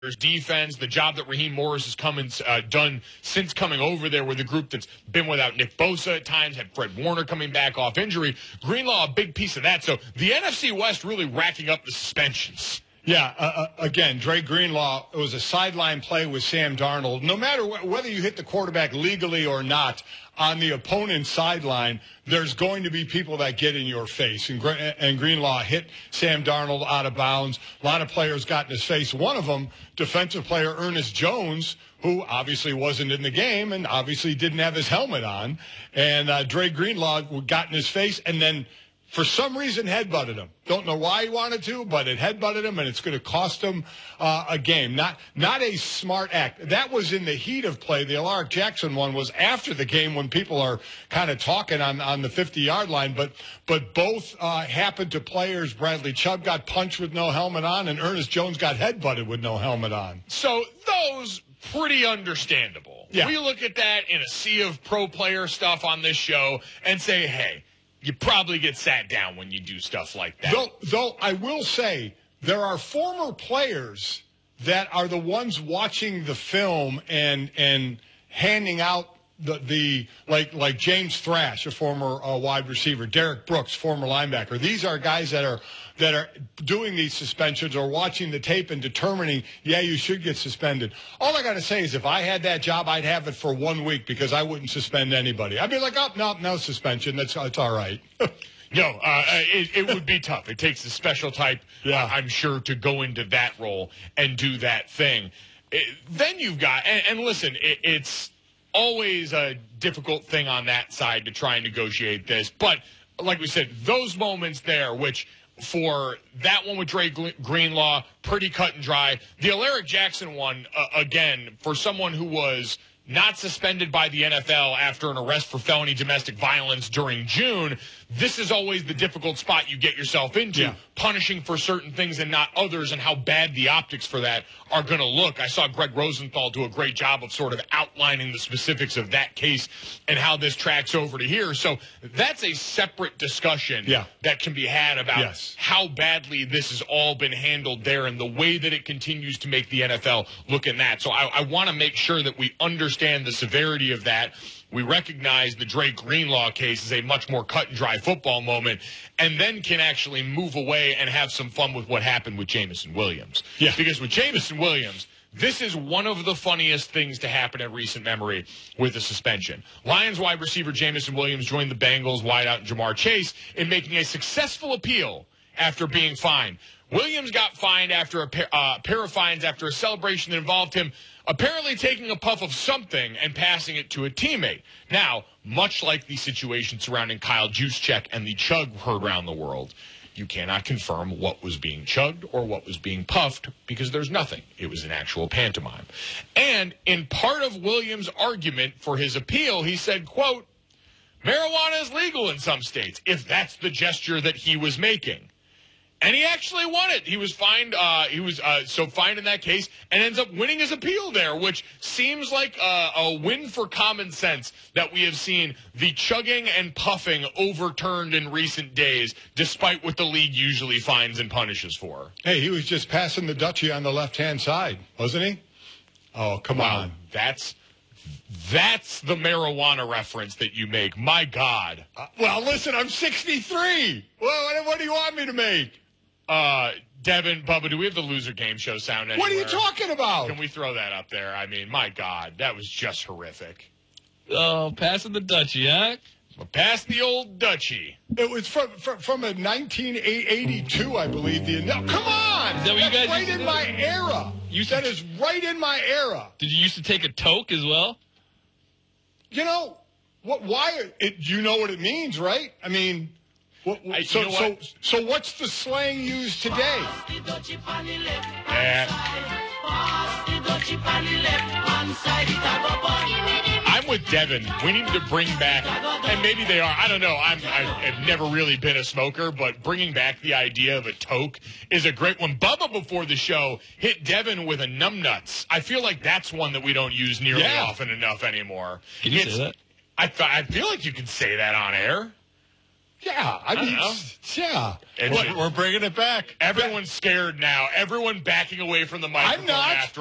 defense, the job that Raheem Morris has done since coming over there with a group that's been without Nick Bosa at times, had Fred Warner coming back off injury. Greenlaw, a big piece of that. So the NFC West really racking up the suspensions. Yeah, again, Dre Greenlaw, it was a sideline play with Sam Darnold. No matter whether you hit the quarterback legally or not, on the opponent's sideline, there's going to be people that get in your face. And Greenlaw hit Sam Darnold out of bounds. A lot of players got in his face. One of them, defensive player Ernest Jones, who obviously wasn't in the game and obviously didn't have his helmet on. And Dre Greenlaw got in his face and then for some reason headbutted him. Don't know why he wanted to, but it headbutted him, and it's going to cost him a game. Not a smart act. That was in the heat of play. The Alaric Jackson one was after the game when people are kind of talking on the 50-yard line. But both happened to players. Bradley Chubb got punched with no helmet on, and Ernest Jones got headbutted with no helmet on. So those pretty understandable. Yeah. We look at that in a sea of pro player stuff on this show and say, hey, you probably get sat down when you do stuff like that. Though I will say there are former players that are the ones watching the film and handing out the like James Thrash, a former wide receiver, Derek Brooks, former linebacker. These are guys that are doing these suspensions or watching the tape and determining, yeah, you should get suspended. All I got to say is if I had that job, I'd have it for 1 week because I wouldn't suspend anybody. I'd be like, oh, no suspension. It's all right. No, it would be tough. It takes a special type, I'm sure, to go into that role and do that thing. Then you've got, and listen, it's always a difficult thing on that side to try and negotiate this. But like we said, those moments there, which for that one with Dre Greenlaw, pretty cut and dry. The Alaric Jackson one, again, for someone who was not suspended by the NFL after an arrest for felony domestic violence during June, this is always the difficult spot you get yourself into, punishing for certain things and not others, and how bad the optics for that are going to look. I saw Greg Rosenthal do a great job of sort of outlining the specifics of that case and how this tracks over to here. So that's a separate discussion that can be had about how badly this has all been handled there and the way that it continues to make the NFL look in that. So I want to make sure that we understand the severity of that. We recognize the Dre Greenlaw case is a much more cut and dry football moment, and then can actually move away and have some fun with what happened with Jameson Williams. Yeah. Because with Jameson Williams, this is one of the funniest things to happen in recent memory with a suspension. Lions wide receiver Jameson Williams joined the Bengals wideout Jamar Chase in making a successful appeal after being fined. Williams got fined after a pair of fines after a celebration that involved him apparently taking a puff of something and passing it to a teammate. Now, much like the situation surrounding Kyle Juszczyk and the chug heard around the world, you cannot confirm what was being chugged or what was being puffed because there's nothing. It was an actual pantomime. And in part of Williams' argument for his appeal, he said, quote, marijuana is legal in some states, if that's the gesture that he was making. And he actually won it. He was fined. He was fined in that case and ends up winning his appeal there, which seems like a win for common sense that we have seen the chugging and puffing overturned in recent days, despite what the league usually fines and punishes for. Hey, he was just passing the Dutchie on the left-hand side, wasn't he? Oh, come on. That's the marijuana reference that you make. My God. Well, listen, I'm 63. Well, what do you want me to make? Devin, Bubba, do we have the loser game show sound anywhere? What are you talking about? Can we throw that up there? I mean, my God, that was just horrific. Oh, passing the Dutchie, huh? Well, pass the old Dutchie. It was from a 1982, I believe. No, come on! Is that what you guys right in my era. That is right in my era. Did you used to take a toke as well? You know, why? You know what it means, right? I mean... So what's the slang used today? I'm with Devin. We need to bring back, and maybe they are, I don't know, I've never really been a smoker, but bringing back the idea of a toke is a great one. Bubba, before the show, hit Devin with a numbnuts. I feel like that's one that we don't use nearly often enough anymore. Can you say that? I feel like you can say that on air. Yeah, I mean, yeah. It's- We're bringing it back. Everyone's scared now. Everyone backing away from the microphone not. after